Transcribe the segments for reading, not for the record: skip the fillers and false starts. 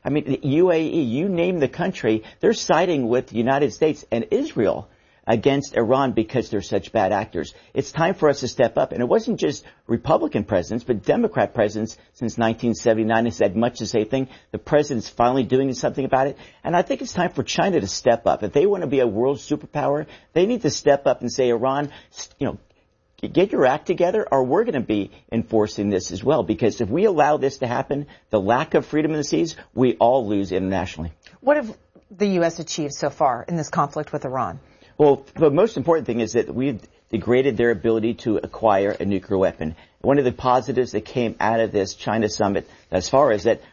I mean, the UAE, you name the country, they're siding with the United States and Israel against Iran because they're such bad actors. It's time for us to step up. And it wasn't just Republican presidents, but Democrat presidents since 1979 has said much the same thing. The president's finally doing something about it. And I think it's time for China to step up. If they want to be a world superpower, they need to step up and say, Iran, get your act together, or we're going to be enforcing this as well. Because if we allow this to happen, the lack of freedom in the seas, we all lose internationally. What have the U.S. achieved so far in this conflict with Iran? Well, the most important thing is that we've degraded their ability to acquire a nuclear weapon. One of the positives that came out of this China summit thus far is that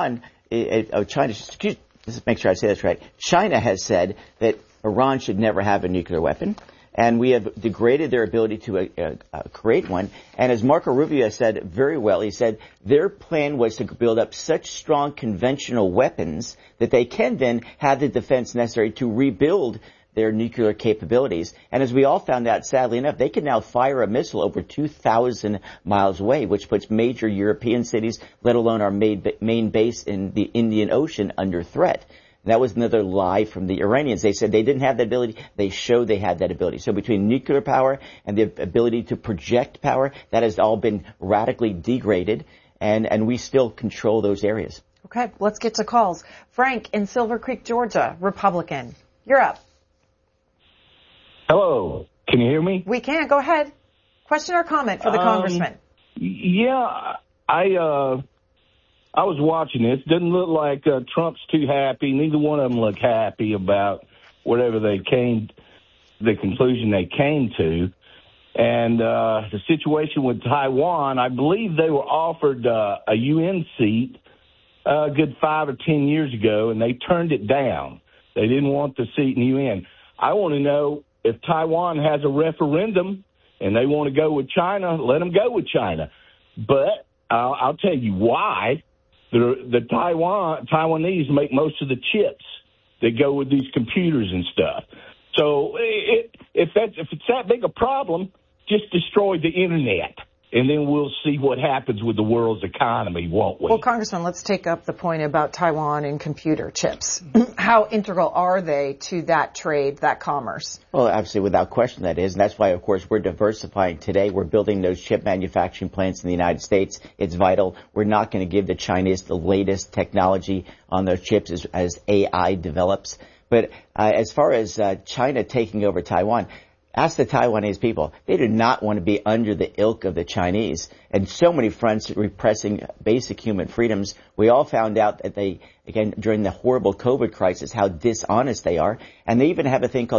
let's make sure I say this right. China has said that Iran should never have a nuclear weapon, and we have degraded their ability to create one. And as Marco Rubio said very well, he said their plan was to build up such strong conventional weapons that they can then have the defense necessary to rebuild their nuclear capabilities. And as we all found out, sadly enough, they can now fire a missile over 2,000 miles away, which puts major European cities, let alone our main base in the Indian Ocean, under threat. That was another lie from the Iranians. They said they didn't have that ability. They showed they had that ability. So between nuclear power and the ability to project power, that has all been radically degraded, and we still control those areas. Okay, let's get to calls. Frank in Silver Creek, Georgia, Republican. You're up. Hello. Can you hear me? We can. Go ahead. Question or comment for the congressman? Yeah, I was watching this. Doesn't look like Trump's too happy. Neither one of them look happy about whatever the conclusion they came to. And the situation with Taiwan, I believe they were offered a UN seat a good 5 or 10 years ago, and they turned it down. They didn't want the seat in the UN. I want to know, if Taiwan has a referendum and they want to go with China, let them go with China. But I'll tell you why. The Taiwanese make most of the chips that go with these computers and stuff. So if it's that big a problem, just destroy the internet, and then we'll see what happens with the world's economy, won't we? Well, Congressman, let's take up the point about Taiwan and computer chips. How integral are they to that trade, that commerce? Well, absolutely, without question that is. And that's why, of course, we're diversifying today. We're building those chip manufacturing plants in the United States. It's vital. We're not going to give the Chinese the latest technology on those chips as AI develops. But as far as China taking over Taiwan, ask the Taiwanese people. They do not want to be under the ilk of the Chinese. And so many fronts repressing basic human freedoms. We all found out that they, again, during the horrible COVID crisis, how dishonest they are. And they even have a thing called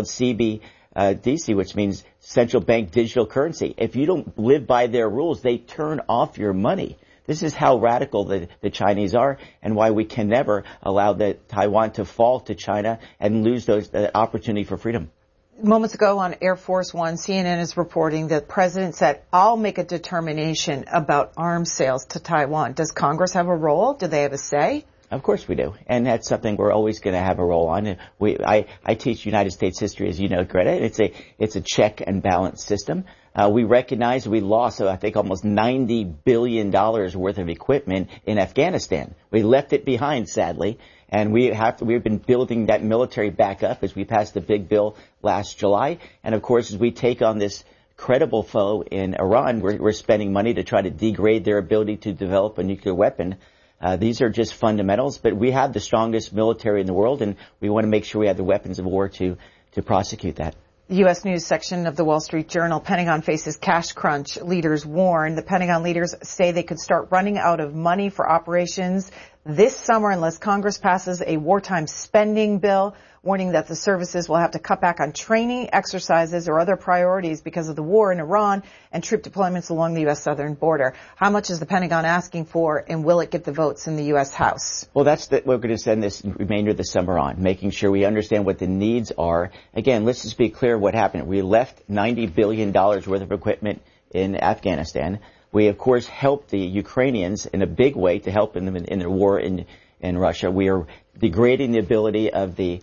CBDC, which means central bank digital currency. If you don't live by their rules, they turn off your money. This is how radical the Chinese are, and why we can never allow Taiwan to fall to China and lose the opportunity for freedom. Moments ago on Air Force One, CNN is reporting that the president said, I'll make a determination about arms sales to Taiwan. Does Congress have a role? Do they have a say? Of course we do. And that's something we're always going to have a role on. I teach United States history, as you know, Greta. It's a check and balance system. We recognize we lost, I think, almost $90 billion worth of equipment in Afghanistan. We left it behind, sadly. And we've been building that military back up as we passed the big bill last July. And of course, as we take on this credible foe in Iran, we're spending money to try to degrade their ability to develop a nuclear weapon. These are just fundamentals, but we have the strongest military in the world, and we want to make sure we have the weapons of war to prosecute that. U.S. News section of the Wall Street Journal, Pentagon faces cash crunch. Leaders warn. The Pentagon leaders say they could start running out of money for operations this summer unless Congress passes a wartime spending bill, warning that the services will have to cut back on training, exercises, or other priorities because of the war in Iran and troop deployments along the U.S. southern border. How much is the Pentagon asking for, and will it get the votes in the U.S. House? Well, we're going to send this remainder of the summer on, making sure we understand what the needs are. Again, let's just be clear what happened. We left $90 billion worth of equipment in Afghanistan. We, of course, helped the Ukrainians in a big way to help them in their war in Russia. We are degrading the ability of the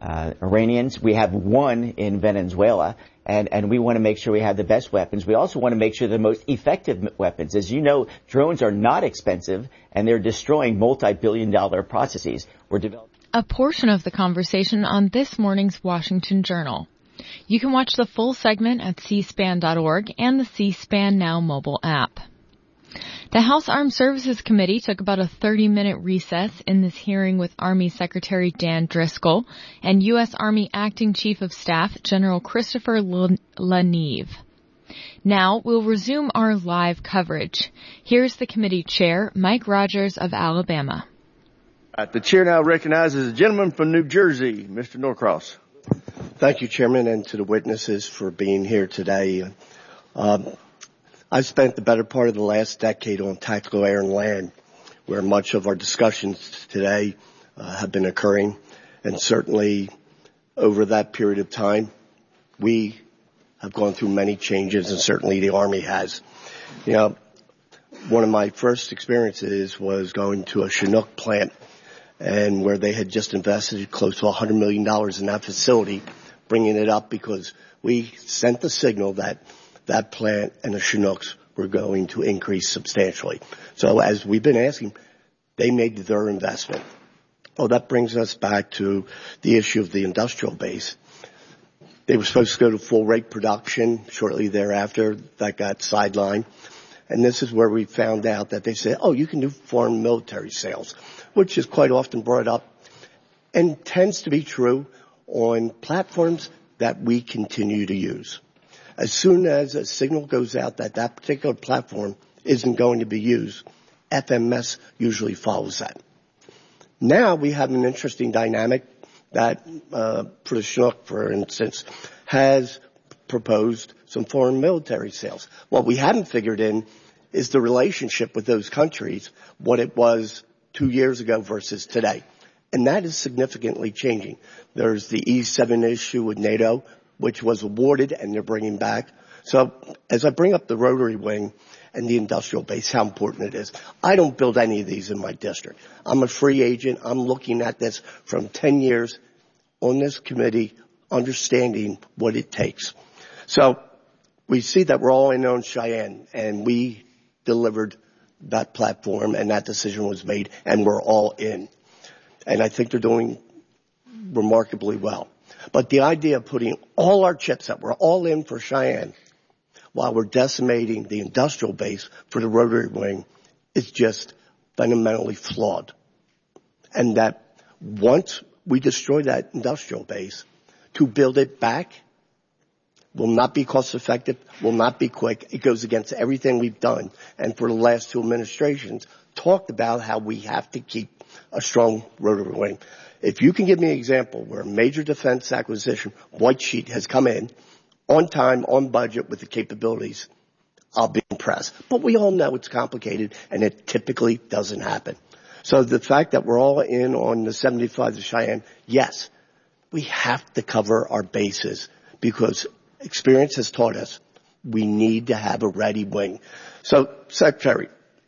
Iranians. We have one in Venezuela, and we want to make sure we have the best weapons. We also want to make sure the most effective weapons. As you know, drones are not expensive, and they're destroying multi-billion-dollar processes. We're developing a portion of the conversation on this morning's Washington Journal. You can watch the full segment at cspan.org and the C-SPAN Now mobile app. The House Armed Services Committee took about a 30-minute recess in this hearing with Army Secretary Dan Driscoll and U.S. Army Acting Chief of Staff General Christopher LaNeve. Now we'll resume our live coverage. Here's the committee chair, Mike Rogers of Alabama. The chair now recognizes a gentleman from New Jersey, Mr. Norcross. Thank you, Chairman, and to the witnesses for being here today. I've spent the better part of the last decade on tactical air and land, where much of our discussions today have been occurring. And certainly over that period of time, we have gone through many changes, and certainly the Army has. You know, one of my first experiences was going to a Chinook plant, and where they had just invested close to $100 million in that facility, bringing it up because we sent the signal that that plant and the Chinooks were going to increase substantially. So as we've been asking, they made their investment. Oh, that brings us back to the issue of the industrial base. They were supposed to go to full rate production shortly thereafter. That got sidelined. And this is where we found out that they said, oh, you can do foreign military sales, which is quite often brought up and tends to be true on platforms that we continue to use. As soon as a signal goes out that that particular platform isn't going to be used, FMS usually follows that. Now we have an interesting dynamic that for the Chinook, for instance, has proposed some foreign military sales. What we haven't figured in is the relationship with those countries, what it was 2 years ago versus today. And that is significantly changing. There's the E-7 issue with NATO, which was awarded and they're bringing back. So as I bring up the rotary wing and the industrial base, how important it is. I don't build any of these in my district. I'm a free agent. I'm looking at this from 10 years on this committee, understanding what it takes. So we see that we're all in on Cheyenne, and we delivered that platform, and that decision was made, and we're all in. And I think they're doing remarkably well. But the idea of putting all our chips that we're all in for Cheyenne while we're decimating the industrial base for the rotary wing is just fundamentally flawed. And that once we destroy that industrial base, to build it back will not be cost effective, will not be quick. It goes against everything we've done. And for the last two administrations, talked about how we have to keep a strong rotary wing. If you can give me an example where a major defense acquisition, white sheet, has come in on time, on budget, with the capabilities, I'll be impressed. But we all know it's complicated, and it typically doesn't happen. So the fact that we're all in on the 75 to Cheyenne, yes, we have to cover our bases because experience has taught us we need to have a ready wing. So, Secretary,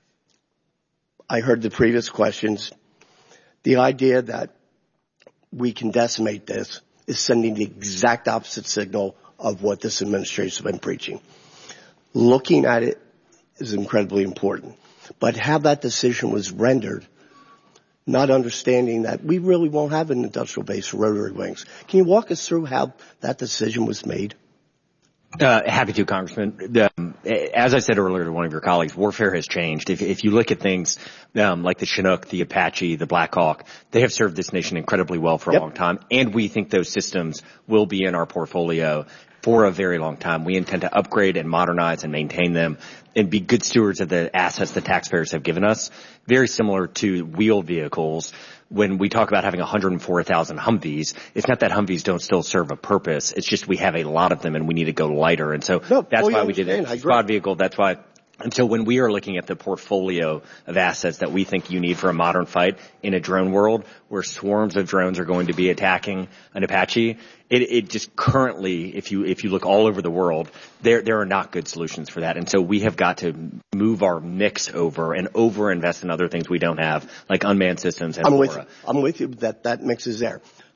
I heard the previous questions. The idea that we can decimate this is sending the exact opposite signal of what this administration has been preaching. Looking at it is incredibly important. But how that decision was rendered, not understanding that we really won't have an industrial base for rotary wings. Can you walk us through how that decision was made? Happy to, Congressman. As I said earlier to one of your colleagues, warfare has changed. If you look at things like the Chinook, the Apache, the Black Hawk, they have served this nation incredibly well for a long time, and we think those systems will be in our portfolio for a very long time. We intend to upgrade and modernize and maintain them and be good stewards of the assets the taxpayers have given us, very similar to wheeled vehicles. When we talk about having 104,000 Humvees, it's not that Humvees don't still serve a purpose. It's just we have a lot of them and we need to go lighter. And so that's why we did a squad vehicle. That's why. And so when we are looking at the portfolio of assets that we think you need for a modern fight in a drone world where swarms of drones are going to be attacking an Apache, it just currently, if you look all over the world, there are not good solutions for that. And so we have got to move our mix over and overinvest in other things we don't have, like unmanned systems and LoRa. I'm with you that mix is there.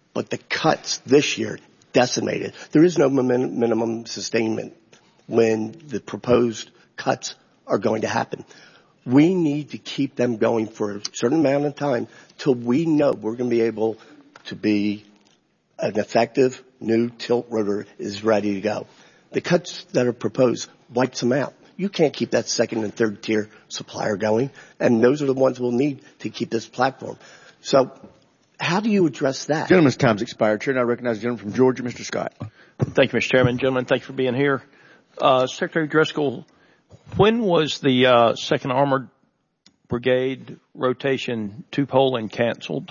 but the cuts this year decimated. There is no minimum sustainment when the proposed cuts are going to happen. We need to keep them going for a certain amount of time till we know we're going to be able to be an effective new tilt rotor is ready to go. The cuts that are proposed wipes them out. You can't keep that second and third tier supplier going, and those are the ones we'll need to keep this platform. So how do you address that? Gentleman's time's expired. Chair now recognizes the gentleman from Georgia, Mr. Scott. Thank you, Mr. Chairman. Gentlemen, thank you for being here. Secretary Driscoll, when was the 2nd Armored Brigade rotation to Poland canceled?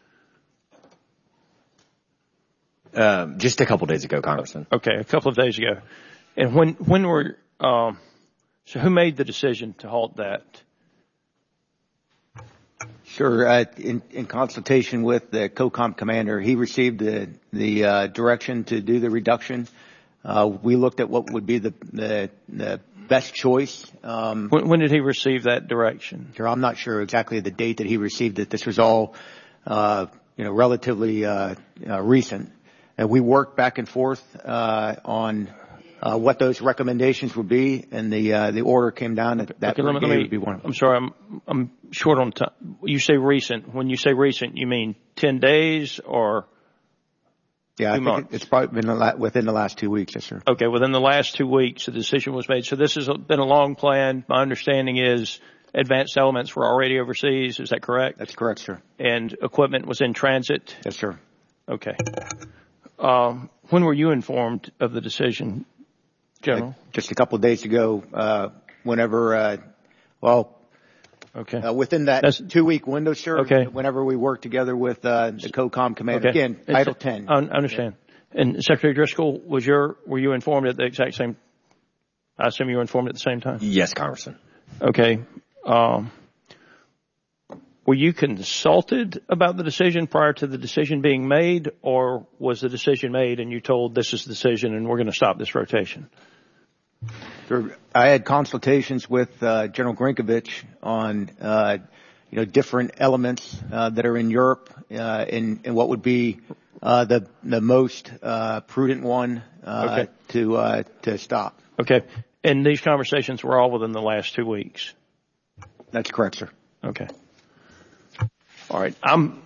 Just a couple days ago, Congressman. Okay, a couple of days ago. And when were so who made the decision to halt that? Sure. In consultation with the COCOM commander, he received the direction to do the reduction. We looked at what would be the best choice. When did he receive that direction? Sure, I'm not sure exactly the date that he received it. This was all, relatively recent. And we worked back and forth on what those recommendations would be, and the order came down that would be one of them. I'm sorry, I'm short on time. You say recent. When you say recent, you mean 10 days or? Yeah, I think it's probably been within the last 2 weeks, yes, sir. Okay, within the last 2 weeks, the decision was made. So this has been a long plan. My understanding is advanced elements were already overseas. Is that correct? That's correct, sir. And equipment was in transit? Yes, sir. Okay. When were you informed of the decision, General? Just a couple of days ago, whenever, okay. Within that 2-week window, sir. Okay. Whenever we work together with the COCOM commander. Okay. Again, Title 10. I understand. Yeah. And Secretary Driscoll, were you informed at the exact same? I assume you were informed at the same time. Yes, Congressman. Okay. Were you consulted about the decision prior to the decision being made, or was the decision made and you told this is the decision and we're going to stop this rotation? I had consultations with General Grinkovich on different elements that are in Europe and what would be the most prudent one to stop. Okay. And these conversations were all within the last 2 weeks? That's correct, sir. Okay. All right.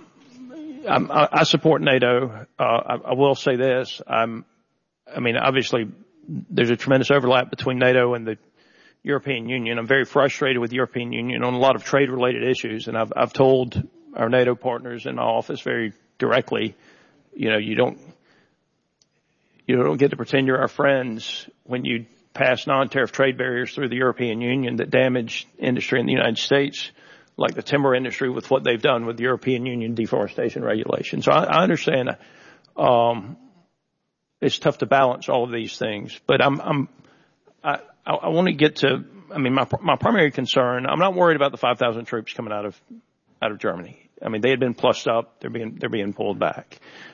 I support NATO. I will say this. Obviously there's a tremendous overlap between NATO and the European Union. I'm very frustrated with the European Union on a lot of trade related issues. And I've told our NATO partners in my office very directly, you don't get to pretend you're our friends when you pass non-tariff trade barriers through the European Union that damage industry in the United States, like the timber industry with what they've done with the European Union deforestation regulations. So I understand it's tough to balance all of these things, but I want to get to, my primary concern, I'm not worried about the 5,000 troops coming out of Germany. They had been plussed up. They're being pulled back.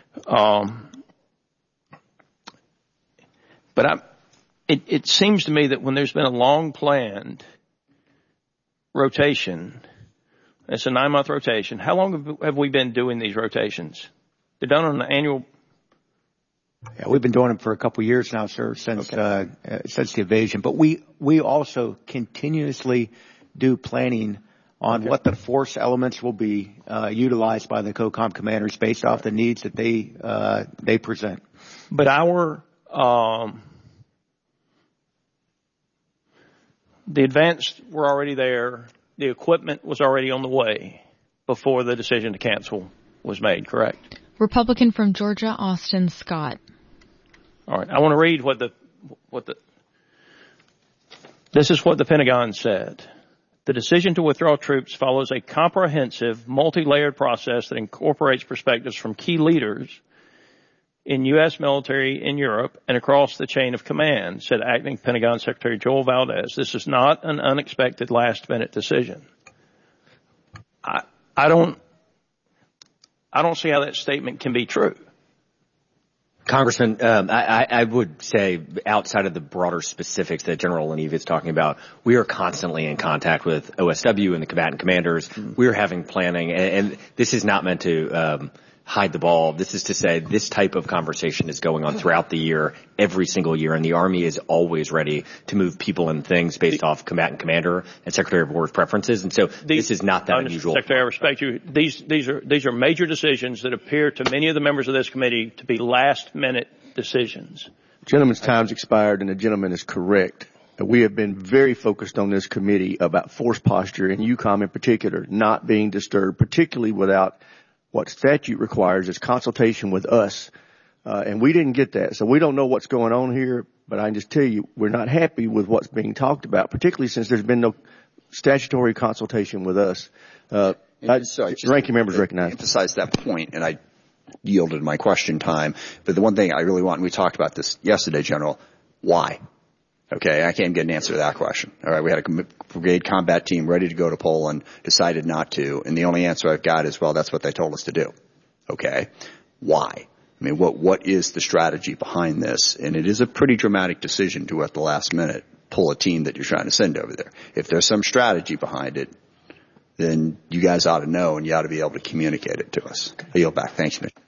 But it seems to me that when there's been a long planned rotation, it's a 9-month rotation. How long have we been doing these rotations? They're done on an annual. Yeah, we've been doing them for a couple of years now, sir, since the invasion. But we also continuously do planning on what the force elements will be utilized by the COCOM commanders based off the needs that they present. But the advanced were already there. The equipment was already on the way before the decision to cancel was made, correct? Republican from Georgia, Austin Scott. All right. I want to read this is what the Pentagon said. The decision to withdraw troops follows a comprehensive, multi-layered process that incorporates perspectives from key leaders in U.S. military in Europe and across the chain of command, said Acting Pentagon Secretary Joel Valdez. This is not an unexpected last-minute decision. I don't see how that statement can be true. Congressman, I would say outside of the broader specifics that General Laniv is talking about, we are constantly in contact with OSW and the combatant commanders. We're having planning, and this is not meant to hide the ball. This is to say this type of conversation is going on throughout the year, every single year, and the Army is always ready to move people and things based off combatant commander and Secretary of War's preferences. And so this is not that unusual. Secretary, I respect you. These are major decisions that appear to many of the members of this committee to be last-minute decisions. Gentleman's time's expired, and the gentleman is correct. We have been very focused on this committee about force posture, and EUCOM in particular, not being disturbed, particularly without what statute requires is consultation with us. And we didn't get that. So we don't know what's going on here, but I can just tell you we're not happy with what's being talked about, particularly since there's been no statutory consultation with us. Ranking members recognize. Emphasize that point, and I yielded my question time. But the one thing I really want, and we talked about this yesterday, General, why? Okay, I can't get an answer to that question. All right, we had a brigade combat team ready to go to Poland, decided not to, and the only answer I've got is, well, that's what they told us to do. Okay, why? I mean, what is the strategy behind this? And it is a pretty dramatic decision to, at the last minute, pull a team that you're trying to send over there. If there's some strategy behind it, then you guys ought to know, and you ought to be able to communicate it to us. I yield back. Thanks, Mr.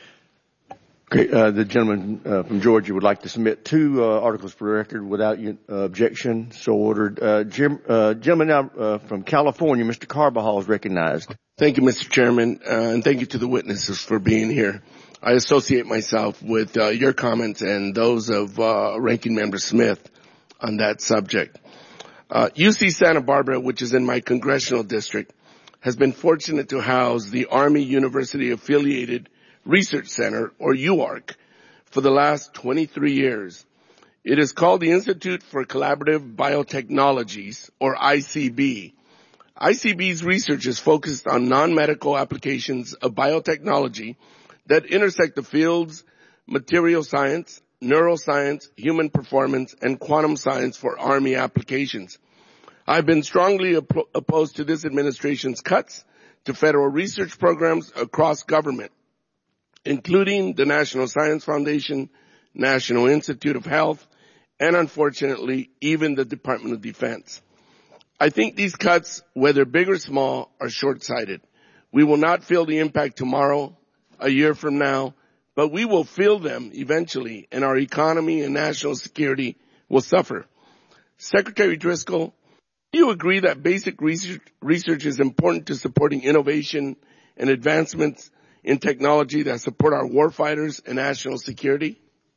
Okay, the gentleman from Georgia would like to submit two articles for the record without objection. So ordered. Gentleman now from California, Mr. Carbajal, is recognized. Thank you, Mr. Chairman, and thank you to the witnesses for being here. I associate myself with your comments and those of Ranking Member Smith on that subject. UC Santa Barbara, which is in my congressional district, has been fortunate to house the Army University Affiliated Research Center, or UARC, for the last 23 years. It is called the Institute for Collaborative Biotechnologies, or ICB. ICB's research is focused on non-medical applications of biotechnology that intersect the fields material science, neuroscience, human performance, and quantum science for Army applications. I've been strongly opposed to this administration's cuts to federal research programs across government, including the National Science Foundation, National Institute of Health, and unfortunately, even the Department of Defense. I think these cuts, whether big or small, are short-sighted. We will not feel the impact tomorrow, a year from now, but we will feel them eventually, and our economy and national security will suffer. Secretary Driscoll, do you agree that basic research is important to supporting innovation and advancements in technology that support our warfighters and national security?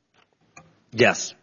Yes.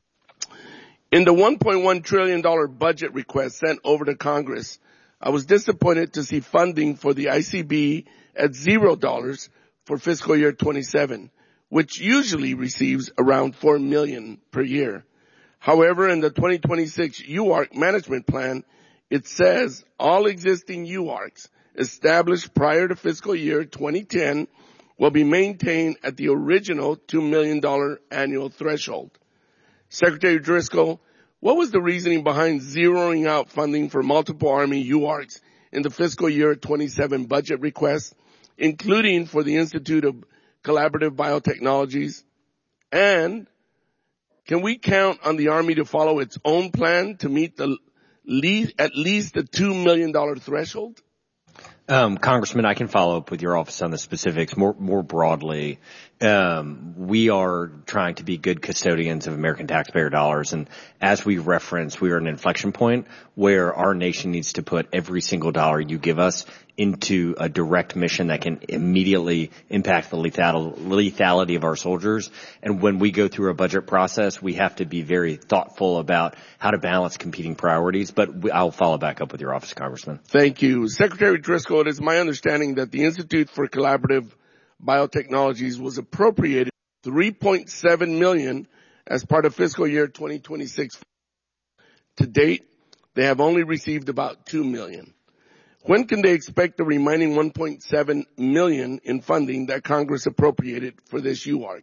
In the $1.1 trillion budget request sent over to Congress, I was disappointed to see funding for the ICB at $0 for fiscal year 27, which usually receives around $4 million per year. However, in the 2026 UARC management plan, it says all existing UARCs established prior to fiscal year 2010 will be maintained at the original $2 million annual threshold. Secretary Driscoll, what was the reasoning behind zeroing out funding for multiple Army UARCs in the fiscal year 27 budget request, including for the Institute of Collaborative Biotechnologies? And can we count on the Army to follow its own plan to meet at least the $2 million threshold? Congressman, I can follow up with your office on the specifics. More broadly, we are trying to be good custodians of American taxpayer dollars. And as we referenced, we are at an inflection point where our nation needs to put every single dollar you give us into a direct mission that can immediately impact the lethality of our soldiers. And when we go through a budget process, we have to be very thoughtful about how to balance competing priorities. But I'll follow back up with your office, Congressman. Thank you. Secretary Driscoll, it is my understanding that the Institute for Collaborative Biotechnologies was appropriated $3.7 million as part of fiscal year 2026. To date, they have only received about $2 million. When can they expect the remaining $1.7 million in funding that Congress appropriated for this UARC?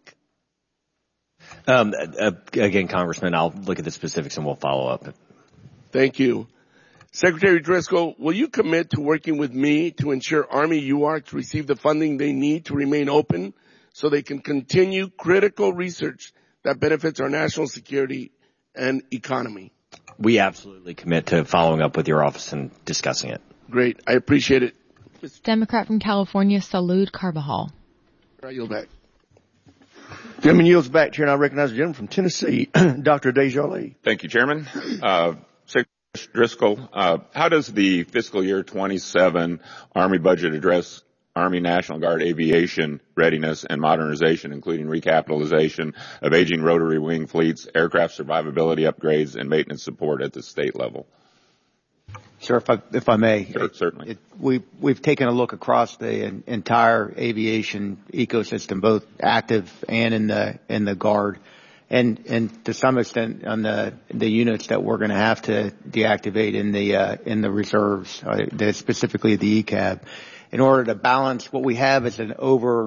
Again, Congressman, I'll look at the specifics and we'll follow up. Thank you. Secretary Driscoll, will you commit to working with me to ensure Army UARCs receive the funding they need to remain open so they can continue critical research that benefits our national security and economy? We absolutely commit to following up with your office and discussing it. Great. I appreciate it. Democrat from California, Salud Carbajal. I yield back. Gentleman yields back, Chair, and I recognize the gentleman from Tennessee, Dr. Desjardins. Thank you, Chairman. Secretary Driscoll, how does the fiscal year 27 Army budget address Army National Guard aviation readiness and modernization, including recapitalization of aging rotary wing fleets, aircraft survivability upgrades, and maintenance support at the state level? Sir, if I may. Sure, certainly. We've taken a look across the entire aviation ecosystem, both active and in the Guard, and to some extent on the units that we're going to have to deactivate in the reserves, specifically the ECAB, in order to balance what we have as an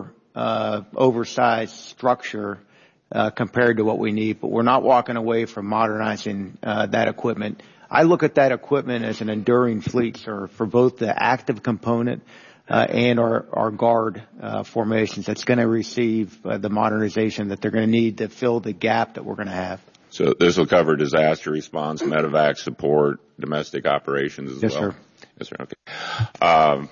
oversized structure compared to what we need. But we're not walking away from modernizing that equipment. I look at that equipment as an enduring fleet, sir, for both the active component and our Guard formations that's going to receive the modernization that they're going to need to fill the gap that we're going to have. So this will cover disaster response, medevac support, domestic operations as well? Yes, sir. Okay.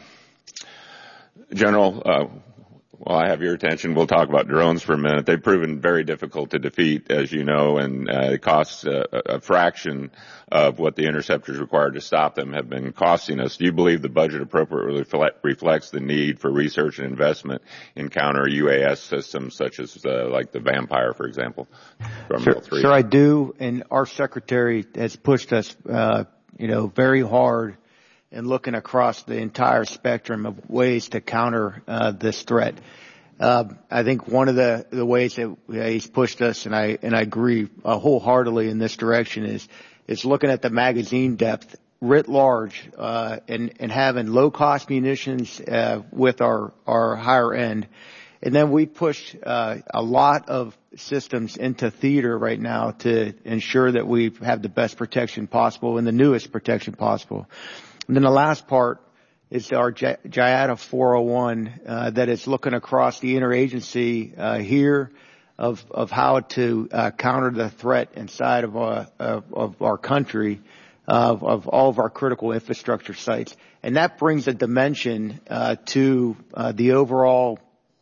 General, while I have your attention, we'll talk about drones for a minute. They've proven very difficult to defeat, as you know, and it costs a fraction of what the interceptors required to stop them have been costing us. Do you believe the budget appropriately reflects the need for research and investment in counter UAS systems such as like the Vampire, for example? Sure, I do, and our secretary has pushed us, very hard and looking across the entire spectrum of ways to counter this threat. I think one of the ways that he's pushed us, and I agree wholeheartily in this direction, is looking at the magazine depth writ large and having low cost munitions with our higher end. And then we push a lot of systems into theater right now to ensure that we have the best protection possible and the newest protection possible. And then the last part is our JIATA 401 that is looking across the interagency here of how to counter the threat inside of our country of all of our critical infrastructure sites. And that brings a dimension to the overall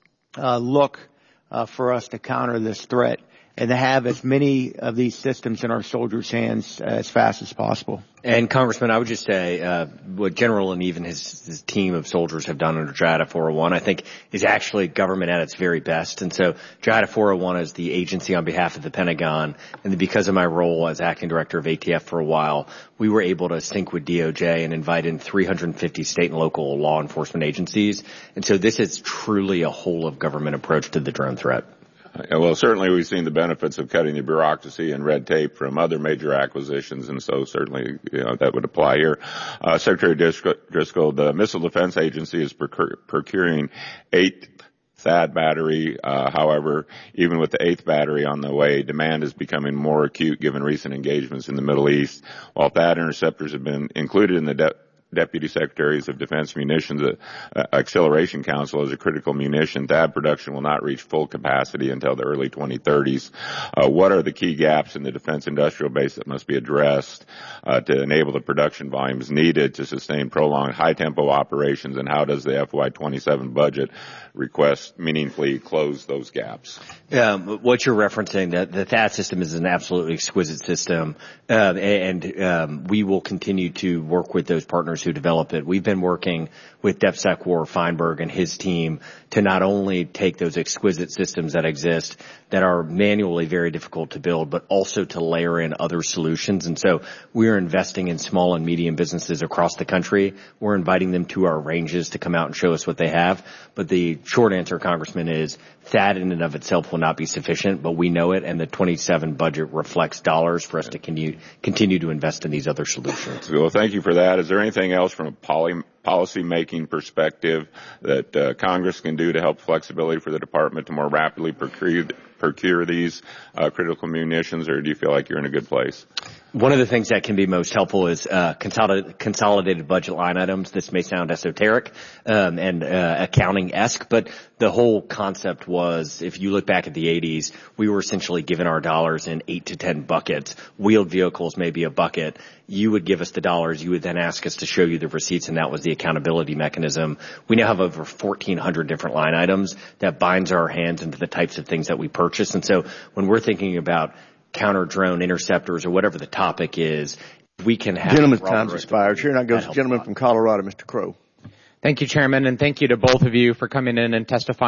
look for us to counter this threat and to have as many of these systems in our soldiers' hands as fast as possible. And Congressman, I would just say what General and even his team of soldiers have done under JIATA 401, I think, is actually government at its very best. And so JIATA 401 is the agency on behalf of the Pentagon. And because of my role as acting director of ATF for a while, we were able to sync with DOJ and invite in 350 state and local law enforcement agencies. And so this is truly a whole of government approach to the drone threat. Well, certainly we've seen the benefits of cutting the bureaucracy and red tape from other major acquisitions, and so certainly that would apply here. Secretary Driscoll, the Missile Defense Agency is procuring 8 THAAD battery. However, even with the 8th battery on the way, demand is becoming more acute given recent engagements in the Middle East. While THAAD interceptors have been included in the Deputy Secretaries of Defense Munitions Acceleration Council as a critical munition, THAAD production will not reach full capacity until the early 2030s. What are the key gaps in the defense industrial base that must be addressed to enable the production volumes needed to sustain prolonged high-tempo operations, and how does the FY27 budget request meaningfully close those gaps? What you're referencing, the THAAD system is an absolutely exquisite system, and we will continue to work with those partners who develop it. We've been working with DepSec War Feinberg and his team to not only take those exquisite systems that exist that are manually very difficult to build, but also to layer in other solutions. And so we're investing in small and medium businesses across the country. We're inviting them to our ranges to come out and show us what they have. But the short answer, Congressman, is THAAD in and of itself will not be sufficient, but we know it, and the 27 budget reflects dollars for us to continue to invest in these other solutions. Well, thank you for that. Is there anything else from a policy-making perspective that Congress can do to help flexibility for the department to more rapidly procure these critical munitions, or do you feel like you're in a good place? One of the things that can be most helpful is consolidated budget line items. This may sound esoteric and accounting-esque, but the whole concept was, if you look back at the 80s, we were essentially given our dollars in 8 to 10 buckets. Wheeled vehicles may be a bucket. You would give us the dollars. You would then ask us to show you the receipts, and that was the the accountability mechanism, we now have over 1,400 different line items that binds our hands into the types of things that we purchase. And so when we're thinking about counter drone interceptors or whatever the topic is, we can have... Gentleman's time's expired. Here now goes the gentleman from Colorado, Mr. Crow. Thank you, Chairman, and thank you to both of you for coming in and testifying